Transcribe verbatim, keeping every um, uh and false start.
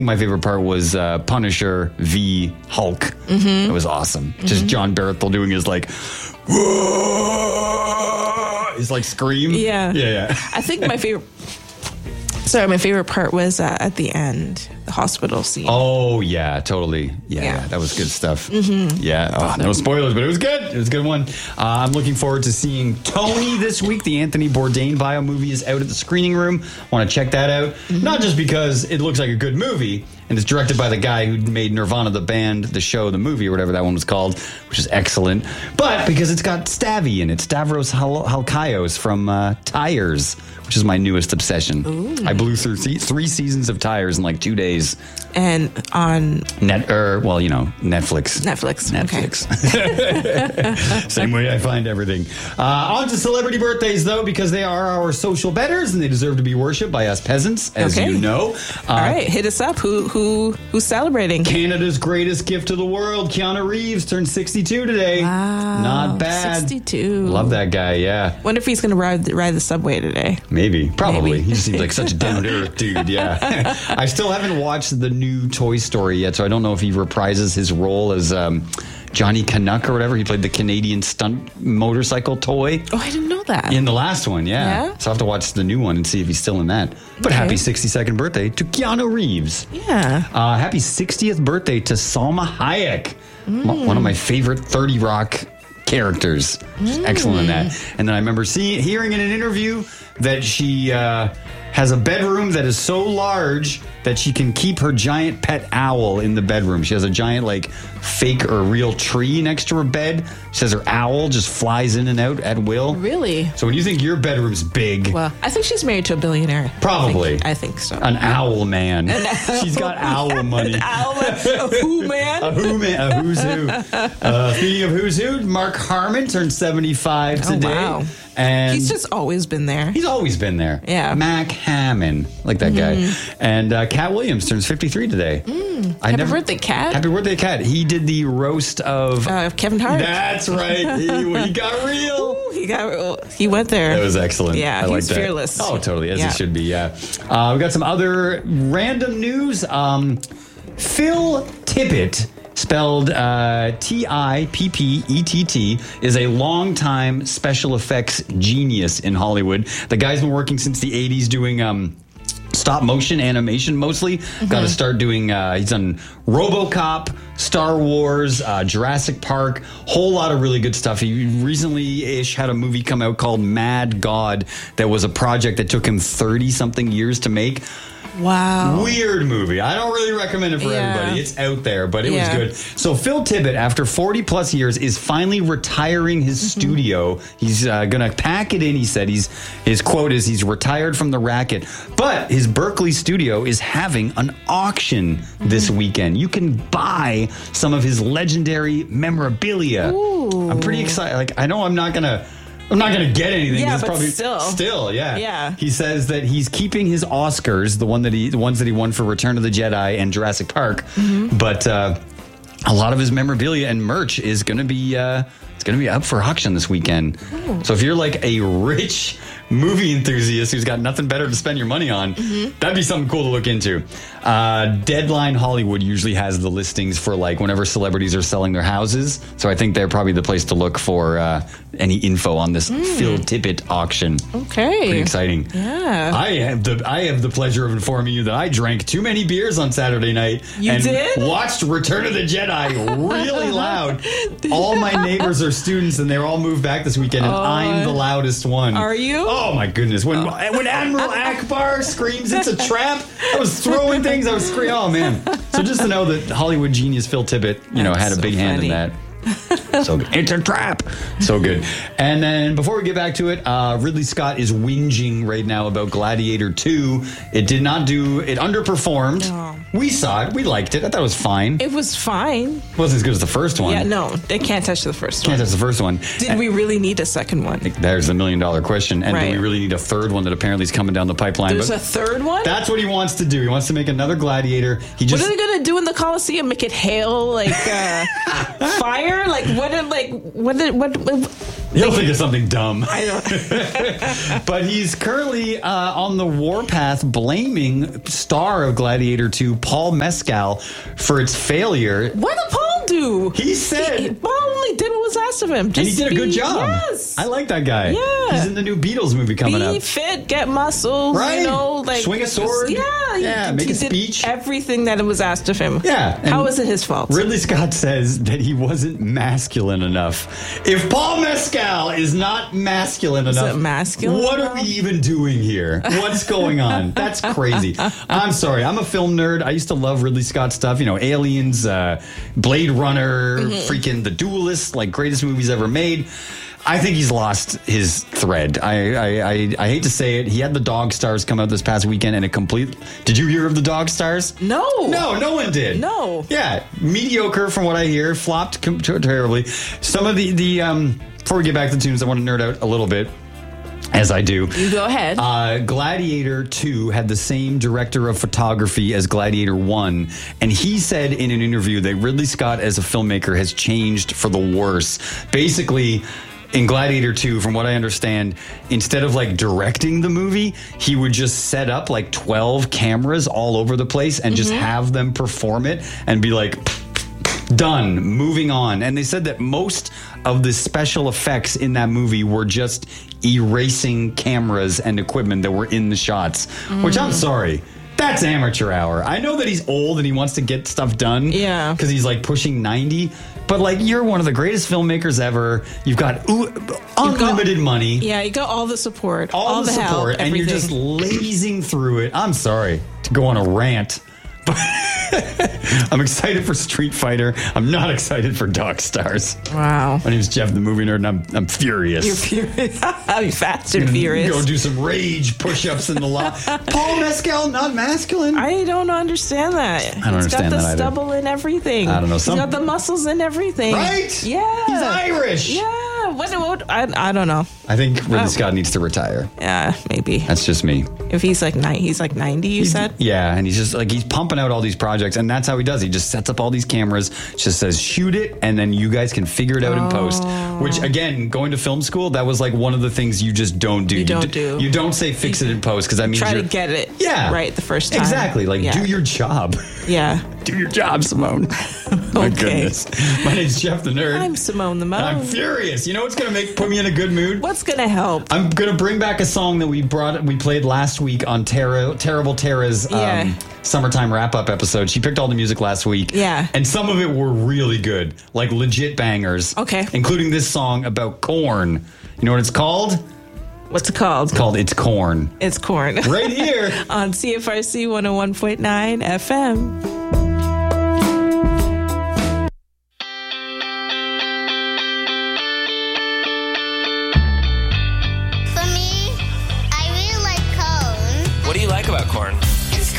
My favorite part was uh, Punisher v. Hulk. Mm-hmm. It was awesome. Mm-hmm. Just John Baratheon doing his like, whoa! His like scream. Yeah. Yeah, yeah. I think my favorite, sorry, my favorite part was uh, at the end, the hospital scene. Oh, yeah, totally. Yeah, Yeah. yeah, that was good stuff. Mm-hmm. Yeah, oh, no spoilers, but it was good. It was a good one. Uh, I'm looking forward to seeing Tony this week. The Anthony Bourdain bio movie is out at the screening room. Want to check that out. Mm-hmm. Not just because it looks like a good movie, and it's directed by the guy who made Nirvana, the band, the show, the movie, or whatever that one was called, which is excellent, but because it's got Stavy in it, Stavros Hal- Halkios from uh, Tires, which is my newest obsession. Ooh. I blew through th- three seasons of Tires in like two days. And on Net, er, well, you know, Netflix. Netflix. Netflix. Okay. Same way I find everything. Uh, on to celebrity birthdays, though, because they are our social betters and they deserve to be worshipped by us peasants, as Okay. you know. Uh, All right, hit us up. Who who who's celebrating? Canada's greatest gift to the world, Keanu Reeves, turned sixty-two today. Wow, Not bad. sixty-two. Love that guy, yeah. Wonder if he's going to ride ride the subway today. Maybe. Probably. Maybe. He seems like such a down-to-earth dude, yeah. I still haven't watched the new Toy Story yet, so I don't know if he reprises his role as um, Johnny Canuck or whatever. He played the Canadian stunt motorcycle toy. Oh, I didn't know that. In the last one, yeah. Yeah? So I'll have to watch the new one and see if he's still in that. But Okay. happy sixty-second birthday to Keanu Reeves. Yeah. Uh, happy sixtieth birthday to Salma Hayek, m- one of my favorite thirty Rock characters. She's excellent in that. And then I remember seeing, hearing in an interview that she uh, has a bedroom that is so large that she can keep her giant pet owl in the bedroom. She has a giant, like, fake or real tree next to her bed. She says her owl just flies in and out at will. Really? So when you think your bedroom's big, Well, I think she's married to a billionaire. Probably. I think, I think so. an owl man. She's got owl money. Owl, a who man? A who man, a who's who. Uh, speaking of who's who, Mark Harmon turned seventy-five Oh, today. wow. And He's just always been there. he's always been there. Yeah. Mac Hammond, like that guy. And uh, Cat Williams turns fifty-three today. Mm, I happy birthday, Cat. Happy birthday, Cat. He did the roast of... Uh, Kevin Hart. That's right. He, he got real. Ooh, he got. He went there. That was excellent. Yeah, I like he's that. fearless. Oh, totally, as Yeah. it should be, yeah. Uh, we got some other random news. Um, Phil Tippett, spelled uh, T I P P E T T, is a longtime special effects genius in Hollywood. The guy's been working since the eighties doing... Um, stop motion animation mostly. Mm-hmm. Got to start doing, uh, he's done RoboCop, Star Wars, uh, Jurassic Park, whole lot of really good stuff. He recently-ish had a movie come out called Mad God that was a project that took him thirty-something years to make. Wow. Weird movie. I don't really recommend it for Yeah. everybody. It's out there, but it Yeah. was good. So Phil Tippett, after forty plus years, is finally retiring his Mm-hmm. studio. He's uh, going to pack it in. He said he's his quote is he's retired from the racket, but his Berkeley studio is having an auction Mm-hmm. this weekend. You can buy some of his legendary memorabilia. Ooh. I'm pretty excited. Like I know I'm not going to I'm not going to get anything. Yeah, It's but probably, still. Still, yeah. Yeah. He says that he's keeping his Oscars, the one that he, the ones that he won for Return of the Jedi and Jurassic Park, Mm-hmm. but uh, a lot of his memorabilia and merch is going to be uh, it's going to be up for auction this weekend. Ooh. So if you're like a rich movie enthusiast who's got nothing better to spend your money on, Mm-hmm. that'd be something cool to look into. Uh, Deadline Hollywood usually has the listings for like whenever celebrities are selling their houses. So I think they're probably the place to look for uh, any info on this Phil Tippett auction. Okay. Pretty exciting. Yeah. I have the I have the pleasure of informing you that I drank too many beers on Saturday night You and did? watched Return of the Jedi really loud. All my neighbors are students and they're all moved back this weekend and Oh. I'm the loudest one. Are you? Oh my goodness. When when Admiral Akbar screams it's a trap, I was throwing things, I was screaming. Oh man. So just to know that Hollywood genius Phil Tippett, you know, That's had a so big hand in funny. that. So good. It's a trap. So good. And then before we get back to it, uh, Ridley Scott is whinging right now about Gladiator two. It did not do, it underperformed. No. We saw it. We liked it. I thought it was fine. It It was fine. wasn't as good as the first one. Yeah, no, they can't touch the first Can't one. touch the first one. Did we really need a second one? There's the million dollar question. And do Right. we really need a third one that apparently is coming down the pipeline? There's But a third one? that's what he wants to do. He wants to make another Gladiator. He just What are they going to do in the Coliseum? Make it hail like uh, fire? Like, what what did like what did what? what You'll think of something dumb. I don't. But he's currently uh, on the warpath blaming star of Gladiator two, Paul Mescal, for its failure. What did Paul do? He said... He, Paul only did what was asked of him. Just and he did a be, good job. Yes. I like that guy. Yeah. He's in the new Beatles movie coming Be up. fit, get muscles, Right. you know, like swing a sword. Yeah, Yeah, he, make he a did speech. Everything that was asked of him. Yeah. and How is it his fault? Ridley Scott says that he wasn't masculine enough. If Paul Mescal is not masculine Is enough, it masculine what are enough? we even doing here? What's going on? That's crazy. I'm sorry. I'm a film nerd. I used to love Ridley Scott stuff. You know, Aliens, uh, Blade Runner, Mm-hmm. freaking The Duelist, like greatest movies ever made. I think he's lost his thread. I, I I I hate to say it. He had the Dog Stars come out this past weekend, and it complete. Did you hear of the Dog Stars? No. No, no one did. No. Yeah, mediocre from what I hear. Flopped com- terribly. Some of the the um. Before we get back to the tunes, I want to nerd out a little bit, as I do. You go ahead. Uh, Gladiator two had the same director of photography as Gladiator one, and he said in an interview that Ridley Scott as a filmmaker has changed for the worse. Basically, in Gladiator two, from what I understand, instead of like directing the movie, he would just set up like twelve cameras all over the place and just have them perform it and be like, done, moving on. And they said that most of the special effects in that movie were just erasing cameras and equipment that were in the shots, mm. which I'm sorry. That's amateur hour. I know that he's old and he wants to get stuff done. Yeah. Because he's like pushing ninety. But like, you're one of the greatest filmmakers ever. You've got ooh, unlimited got, money. Yeah, you got all the support. All, all the, the support. help, and you're just lazing through it. I'm sorry to go on a rant. But I'm excited for Street Fighter. I'm not excited for Dog Stars. Wow. My name's Jeff, the movie nerd, and I'm I'm furious. You're furious. I'm fast and furious. Go do some rage push-ups in the lot. Paul Mescal, not masculine. I don't understand that. I don't He's understand got the that either. stubble and everything. I don't know. Some- He's got the muscles and everything. Right? Yeah. He's Irish. Yeah. What? What? I, I don't know. I think Ridley Oh. Scott needs to retire. Yeah, maybe. That's just me. If he's like nine, he's like ninety. You He's- said. Yeah, and he's just like, he's pumping out all these projects, and that's how he does. He just sets up all these cameras, just says shoot it, and then you guys can figure it out in post. Which again, going to film school, that was like one of the things you just don't do. You don't d- do. You don't say fix it in post because that means Try you're, to get it. Yeah. Right the first time. Exactly. Like Yeah. do your job. Yeah. Do your job, Simone. My Okay. goodness. My name's Jeff the Nerd. I'm Simone the and I'm Mo. furious. You know what's gonna make put me in a good mood? What's gonna help? I'm gonna bring back a song that we brought we played last week on Tara, Terrible Tara's um, Yeah. summertime wrap up episode. She picked all the music last week. Yeah. And some of it were really good. Like legit bangers. Okay. Including this song about corn. You know what it's called? What's it called? It's called It's Corn. It's corn. Right here. On C F R C one oh one point nine F M. For me, I really like cone. What do you like about corn?